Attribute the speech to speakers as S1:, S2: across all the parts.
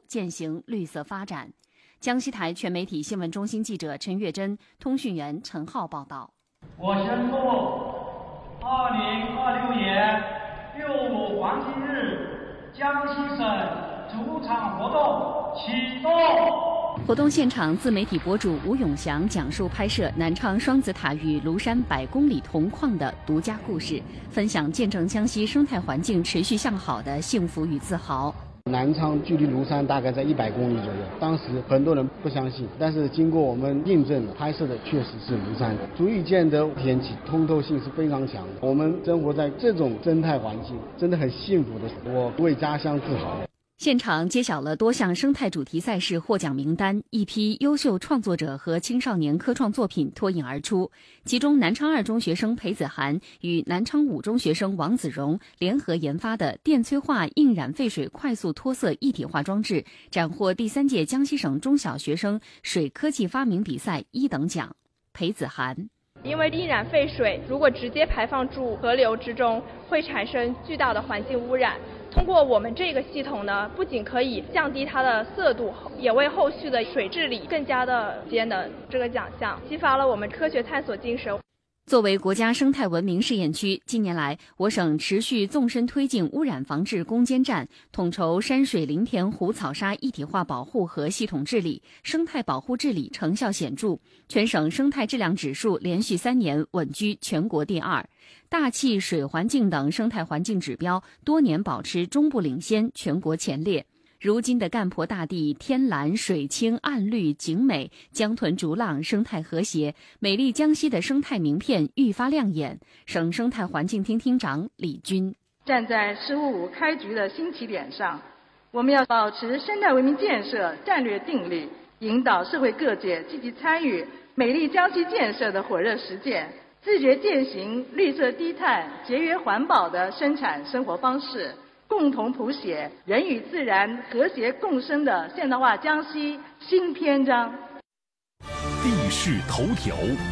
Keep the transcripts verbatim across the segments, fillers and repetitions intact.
S1: 践行绿色发展。江西台全媒体新闻中心记者陈月珍、通讯员陈浩报道。
S2: 我宣布，二零二六年六五黄金日江西省主场活动启动。
S1: 活动现场，自媒体博主吴永祥讲述拍摄南昌双子塔与庐山百公里铜矿的独家故事，分享见证江西生态环境持续向好的幸福与自豪。
S3: 南昌距离庐山大概在一百公里左右，当时很多人不相信，但是经过我们印证，拍摄的确实是庐山。足以见得天气通透性是非常强的。我们生活在这种生态环境，真的很幸福的，我为家乡自豪。
S1: 现场揭晓了多项生态主题赛事获奖名单，一批优秀创作者和青少年科创作品脱颖而出。其中，南昌二中学生裴子涵与南昌五中学生王子荣联合研发的电催化硬染废水快速脱色一体化装置，斩获第三届江西省中小学生水科技发明比赛一等奖。裴子涵。
S4: 因为硬染废水如果直接排放入河流之中，会产生巨大的环境污染。通过我们这个系统呢，不仅可以降低它的色度，也为后续的水治理更加的节能。这个奖项激发了我们科学探索精神。
S1: 作为国家生态文明试验区，近年来我省持续纵深推进污染防治攻坚战，统筹山水林田湖草沙一体化保护和系统治理，生态保护治理成效显著，全省生态质量指数连续三年稳居全国第二，大气、水环境等生态环境指标多年保持中部领先、全国前列。如今的干婆大地天蓝水清岸绿景美，江豚逐浪生态和谐，美丽江西的生态名片愈发亮眼。省生态环境厅厅长李军，
S5: 站在“十五五”开局的新起点上，我们要保持生态文明建设战略定力，引导社会各界积极参与美丽江西建设的火热实践，自觉践行绿色低碳、节约环保的生产生活方式，共同谱写人与自然和谐共生的现代化江西新篇章。
S6: 地势头条。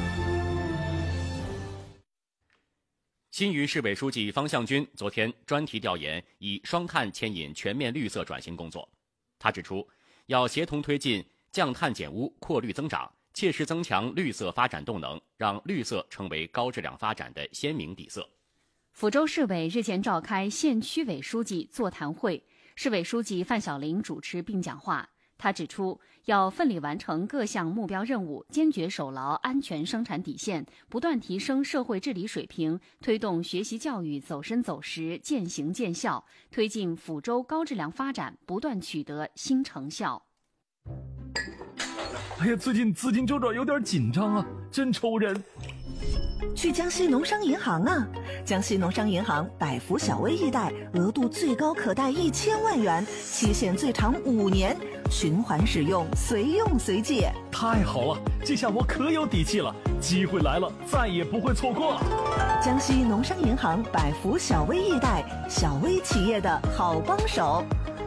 S7: 新余市委书记方向军昨天专题调研以双碳牵引全面绿色转型工作。他指出，要协同推进降碳减污、扩绿增长，切实增强绿色发展动能，让绿色成为高质量发展的鲜明底色。
S1: 抚州市委日前召开县区委书记座谈会，市委书记范晓玲主持并讲话。他指出，要奋力完成各项目标任务，坚决守牢安全生产底线，不断提升社会治理水平，推动学习教育走深走实、见行见效，推进抚州高质量发展不断取得新成效。
S6: 哎呀，最近资金周转有点紧张啊，真愁人。
S8: 去江西农商银行啊！江西农商银行百福小微易贷，额度最高可贷一千万元，期限最长五年，循环使用，随用随借。
S6: 太好了，这下我可有底气了，机会来了，再也不会错过。
S8: 江西农商银行百福小微易贷，小微企业的好帮手。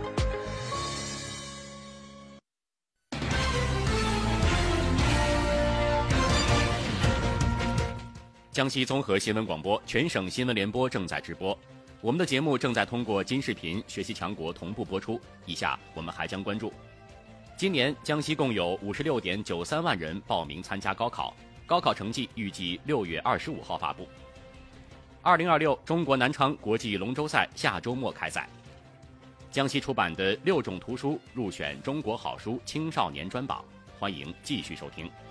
S7: 江西综合新闻广播全省新闻联播正在直播，我们的节目正在通过金视频、学习强国同步播出。以下我们还将关注：今年江西共有五十六点九三万人报名参加高考，高考成绩预计六月二十五号发布。二零二六中国南昌国际龙舟赛下周末开赛。江西出版的六种图书入选中国好书青少年专榜，欢迎继续收听。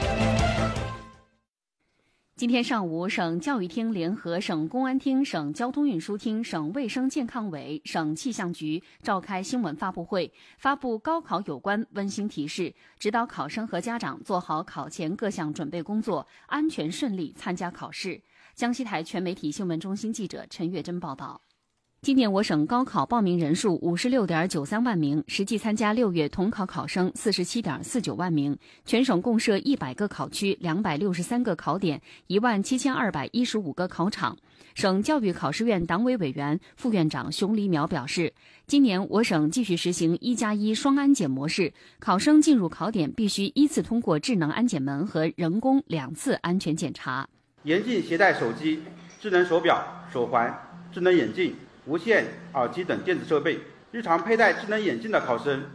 S1: 今天上午，省教育厅联合省公安厅、省交通运输厅、省卫生健康委、省气象局召开新闻发布会，发布高考有关温馨提示，指导考生和家长做好考前各项准备工作，安全顺利参加考试。江西台全媒体新闻中心记者陈月珍报道。今年我省高考报名人数五十六点九三万名，实际参加六月统考考生四十七点四九万名。全省共设一百个考区、两百六十三个考点、一万七千二百一十五个考场。省教育考试院党委委员、副院长熊黎淼表示，今年我省继续实行一加一双安检模式，考生进入考点必须依次通过智能安检门和人工两次安全检查。
S9: 严禁携带手机、智能手表、手环、智能眼镜、无线耳机等电子设备。日常佩戴智能眼镜的考生